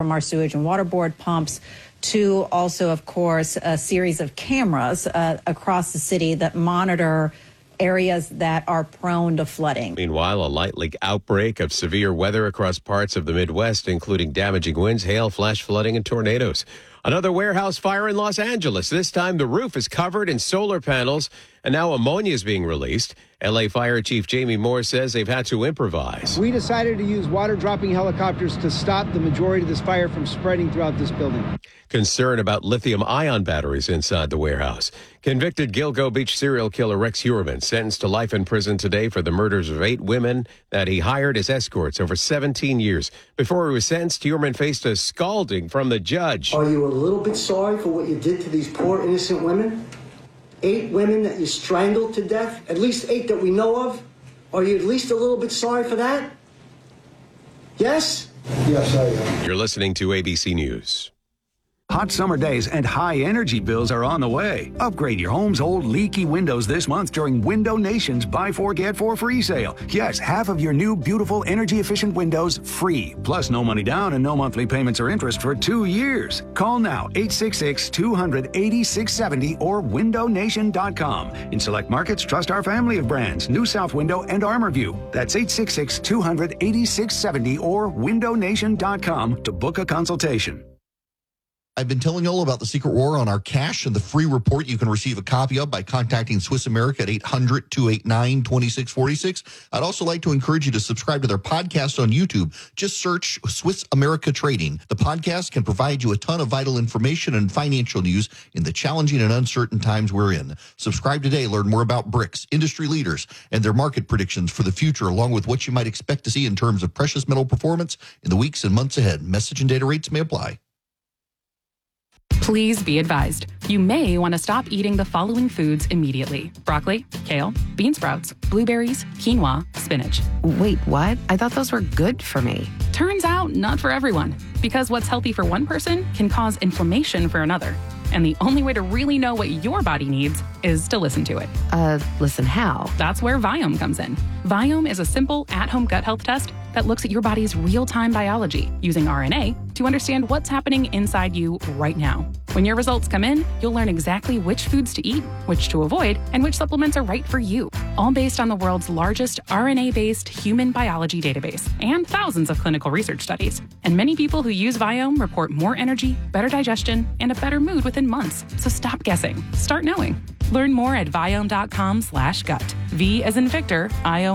from our sewage and water board pumps to also, of course, a series of cameras across the city that monitor areas that are prone to flooding. Meanwhile, a light leak outbreak of severe weather across parts of the Midwest, including damaging winds, hail, flash flooding, and tornadoes. Another warehouse fire in Los Angeles. This time, the roof is covered in solar panels, and now ammonia is being released. L.A. Fire Chief Jamie Moore says they've had to improvise. We decided to use water-dropping helicopters to stop the majority of this fire from spreading throughout this building. Concern about lithium-ion batteries inside the warehouse. Convicted Gilgo Beach serial killer Rex Heuermann sentenced to life in prison today for the murders of 8 women that he hired as escorts over 17 years. Before he was sentenced, Heuermann faced a scalding from the judge. Are you a little bit sorry for what you did to these poor innocent women? 8 women that you strangled to death, at least 8 that we know of. Are you at least a little bit sorry for that? Yes? Yes, I am. You're listening to ABC News. Hot summer days and high energy bills are on the way. Upgrade your home's old leaky windows this month during Window Nation's Buy 4 Get 4 free sale. Yes, half of your new beautiful energy efficient windows free. Plus no money down and no monthly payments or interest for 2 years. Call now 866-200-8670 or windownation.com. In select markets, trust our family of brands, New South Window and ArmorView. That's 866-200-8670 or windownation.com to book a consultation. I've been telling you all about the secret war on our cash and the free report you can receive a copy of by contacting Swiss America at 800-289-2646. I'd also like to encourage you to subscribe to their podcast on YouTube. Just search Swiss America Trading. The podcast can provide you a ton of vital information and financial news in the challenging and uncertain times we're in. Subscribe today. Learn more about BRICS, industry leaders, and their market predictions for the future, along with what you might expect to see in terms of precious metal performance in the weeks and months ahead. Message and data rates may apply. Please be advised, you may want to stop eating the following foods immediately. Broccoli, kale, bean sprouts, blueberries, quinoa, spinach. Wait, what? I thought those were good for me. Turns out, not for everyone. Because what's healthy for one person can cause inflammation for another. And the only way to really know what your body needs is to listen to it. Listen how? That's where Viome comes in. Viome is a simple at-home gut health test that looks at your body's real-time biology using RNA to understand what's happening inside you right now. When your results come in, you'll learn exactly which foods to eat, which to avoid, and which supplements are right for you. All based on the world's largest RNA-based human biology database and thousands of clinical research studies. And many people who use Viome report more energy, better digestion, and a better mood within months. So stop guessing. Start knowing. Learn more at Viome.com/gut. V as in Victor,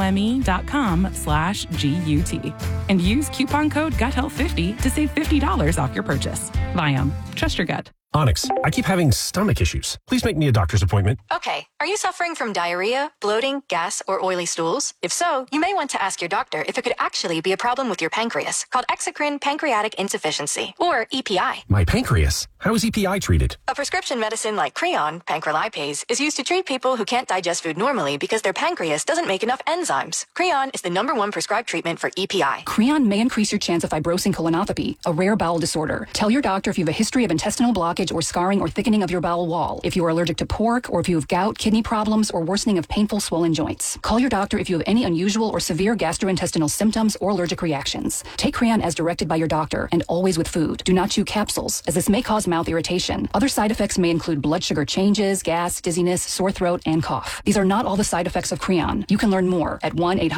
IOME.com/GUT. And use coupon code GUTHEALTH50 to save $50 off your purchase. Viome. Trust your gut. Onyx, I keep having stomach issues. Please make me a doctor's appointment. Okay. Are you suffering from diarrhea, bloating, gas, or oily stools? If so, you may want to ask your doctor if it could actually be a problem with your pancreas, called exocrine pancreatic insufficiency, or EPI. My pancreas? How is EPI treated? A prescription medicine like Creon, pancrelipase, is used to treat people who can't digest food normally because their pancreas doesn't make enough enzymes. Creon is the #1 prescribed treatment for EPI. Creon may increase your chance of fibrosing colonopathy, a rare bowel disorder. Tell your doctor if you have a history of intestinal blockage or scarring or thickening of your bowel wall, if you are allergic to pork, or if you have gout, kidney problems, or worsening of painful swollen joints. Call your doctor if you have any unusual or severe gastrointestinal symptoms or allergic reactions. Take Creon as directed by your doctor and always with food. Do not chew capsules, as this may cause mouth irritation. Other side effects may include blood sugar changes, gas, dizziness, sore throat, and cough. These are not all the side effects of Creon. You can learn more at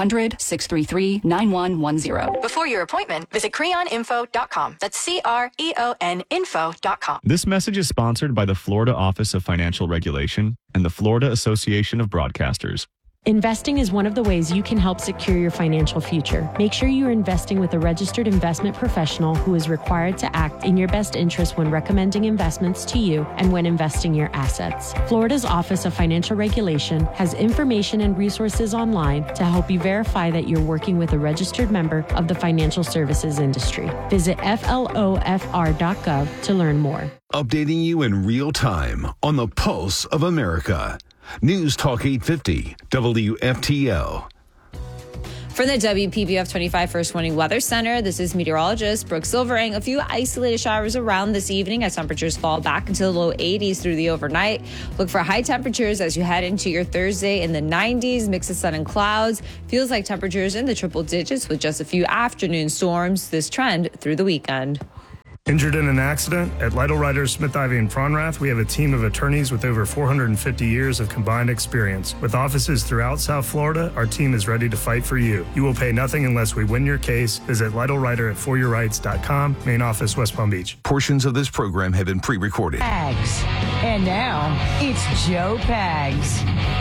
1-800-633-9110. Before your appointment, visit creoninfo.com. That's CREON info.com. This message is sponsored by the Florida Office of Financial Regulation and the Florida Association of Broadcasters. Investing is one of the ways you can help secure your financial future. Make sure you're investing with a registered investment professional who is required to act in your best interest when recommending investments to you and when investing your assets. Florida's Office of Financial Regulation has information and resources online to help you verify that you're working with a registered member of the financial services industry. Visit flofr.gov to learn more. Updating you in real time on the Pulse of America. News Talk 850 WFTL. From the WPBF 25 First Warning Weather Center, this is meteorologist Brooke Silvering. A few isolated showers around this evening as temperatures fall back into the low 80s through the overnight. Look for high temperatures as you head into your Thursday in the 90s. Mix of sun and clouds. Feels like temperatures in the triple digits with just a few afternoon storms. This trend through the weekend. Injured in an accident? At Lytle Ryder, Smith, Ivy, and Pronrath, we have a team of attorneys with over 450 years of combined experience. With offices throughout South Florida, our team is ready to fight for you. You will pay nothing unless we win your case. Visit Lytle Ryder at foryourrights.com, main office, West Palm Beach. Portions of this program have been pre-recorded. Pags. And now, it's Joe Pags.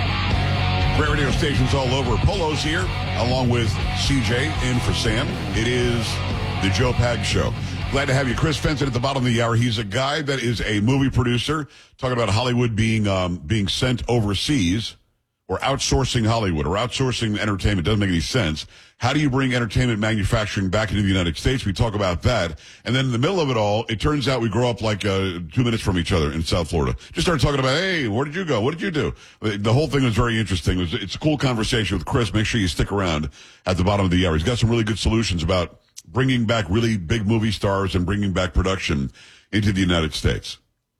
Great radio stations all over. Polo's here, along with CJ in for Sam. It is the Joe Pags Show. Glad to have you. Chris Fenton at the bottom of the hour. He's a guy that is a movie producer, talking about Hollywood being sent overseas, or outsourcing Hollywood, or outsourcing entertainment. Doesn't make any sense. How do you bring entertainment manufacturing back into the United States? We talk about that. And then in the middle of it all, it turns out we grow up like 2 minutes from each other in South Florida. Just started talking about, hey, where did you go? What did you do? The whole thing was very interesting. It's a cool conversation with Chris. Make sure you stick around at the bottom of the hour. He's got some really good solutions about bringing back really big movie stars and bringing back production into the United States.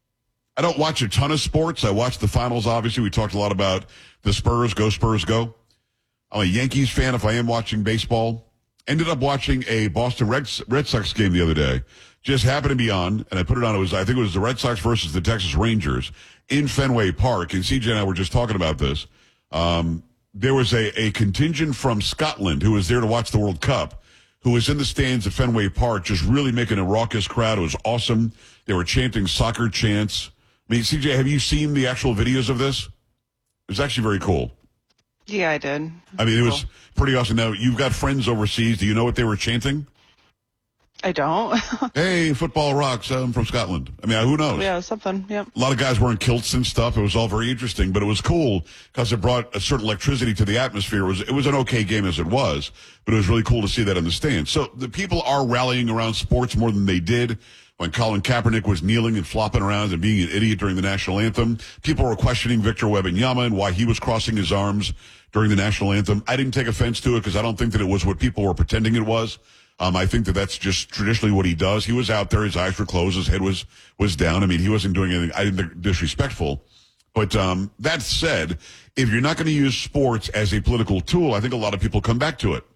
I don't watch a ton of sports. I watch the finals, obviously. We talked a lot about the Spurs. Go Spurs, go. I'm a Yankees fan if I am watching baseball. Ended up watching a Boston Red Sox game the other day. Just happened to be on, and I put it on. I think it was the Red Sox versus the Texas Rangers in Fenway Park. And CJ and I were just talking about this. There was a contingent from Scotland who was there to watch the World Cup, who was in the stands at Fenway Park, just really making a raucous crowd. It was awesome. They were chanting soccer chants. I mean, CJ, have you seen the actual videos of this? It was actually very cool. Yeah, I did. I mean, it was pretty awesome. Now, you've got friends overseas. Do you know what they were chanting? I don't. Hey, football rocks. I'm from Scotland. I mean, who knows? Yeah, something. Yep. A lot of guys wearing kilts and stuff. It was all very interesting, but it was cool because it brought a certain electricity to the atmosphere. It was an okay game as it was, but it was really cool to see that in the stands. So the people are rallying around sports more than they did when Colin Kaepernick was kneeling and flopping around and being an idiot during the national anthem. People were questioning Victor Wembanyama and why he was crossing his arms during the national anthem. I didn't take offense to it because I don't think that it was what people were pretending it was. I think that that's just traditionally what he does. He was out there, his eyes were closed, his head was down. I mean, he wasn't doing anything, I didn't think disrespectful. But that said, if you're not going to use sports as a political tool, I think a lot of people come back to it.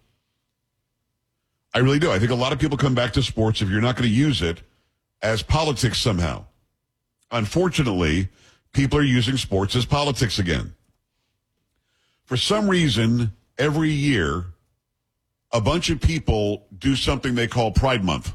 I really do. I think a lot of people come back to sports if you're not going to use it as politics somehow. Unfortunately, people are using sports as politics again. For some reason, every year, a bunch of people do something they call Pride Month.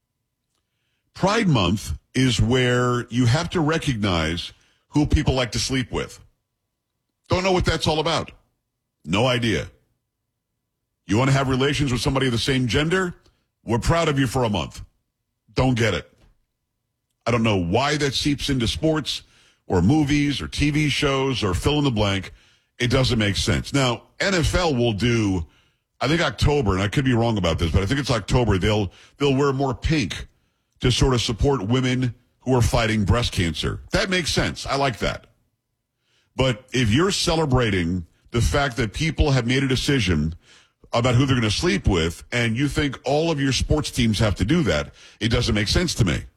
Pride Month is where you have to recognize who people like to sleep with. Don't know what that's all about. No idea. You want to have relations with somebody of the same gender? We're proud of you for a month. Don't get it. I don't know why that seeps into sports or movies or TV shows or fill in the blank. It doesn't make sense. Now, NFL will do, I think October, and I could be wrong about this, but I think it's October, they'll wear more pink to sort of support women who are fighting breast cancer. That makes sense. I like that. But if you're celebrating the fact that people have made a decision about who they're going to sleep with, and you think all of your sports teams have to do that, it doesn't make sense to me.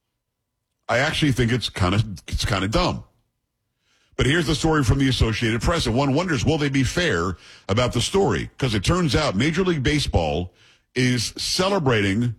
I actually think it's kind of dumb. But here's the story from the Associated Press, and one wonders, will they be fair about the story? Because it turns out Major League Baseball is celebrating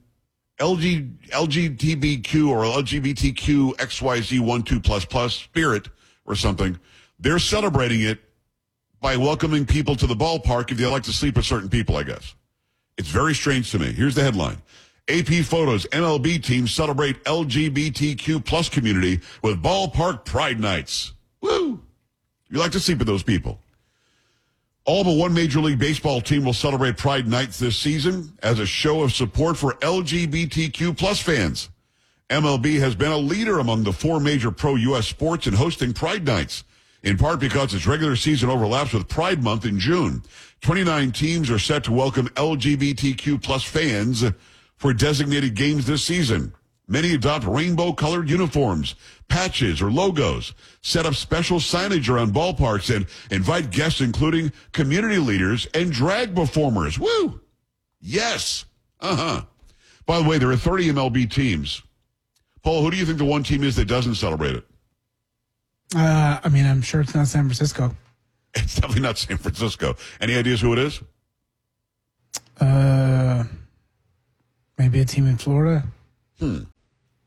LGBTQ or LGBTQ XYZ12++ spirit or something. They're celebrating it by welcoming people to the ballpark if they like to sleep with certain people, I guess. It's very strange to me. Here's the headline. AP Photos, MLB teams celebrate LGBTQ+ community with ballpark pride nights. Woo! You like to sleep with those people. All but one Major League Baseball team will celebrate Pride Nights this season as a show of support for LGBTQ+ fans. MLB has been a leader among the four major pro-U.S. sports in hosting Pride Nights, in part because its regular season overlaps with Pride Month in June. 29 teams are set to welcome LGBTQ+ fans for designated games this season. Many adopt rainbow-colored uniforms, patches, or logos, set up special signage around ballparks, and invite guests including community leaders and drag performers. Woo! Yes! By the way, there are 30 MLB teams. Paul, who do you think the one team is that doesn't celebrate it? I mean, I'm sure it's not San Francisco. It's definitely not San Francisco. Any ideas who it is? Maybe a team in Florida.